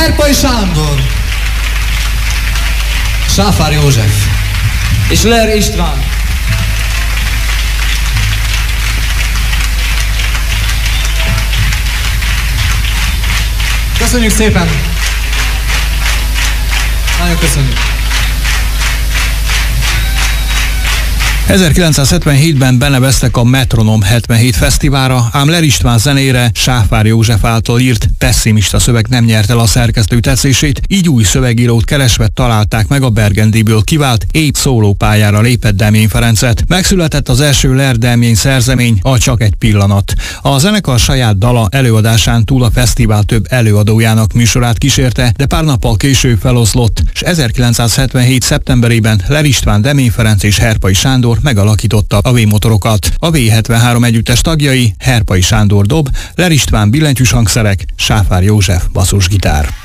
Herpai Sándor, Sáfár József és Ler István. Köszönjük szépen! Nagyon köszönjük! 1977-ben beneveztek a Metronom 77 fesztiválra, ám Ler István zenére Sáfár József által írt pessimista szöveg nem nyert el a szerkesztő tetszését, így új szövegírót keresve találták meg a Burgundyből kivált, épp szólópályára lépett Demjén Ferencet. Megszületett az első Ler Demjén szerzemény, a Csak egy pillanat. A zenekar saját dala előadásán túl a fesztivál több előadójának műsorát kísérte, de pár nappal később feloszlott, és 1977. szeptemberében Ler István, Demjén Ferenc és Herpai Sándor megalakította a V-motorokat. A V73 együttes tagjai Herpai Sándor dob, Ler István billentyűs hangszerek, Sáfár József basszusgitár.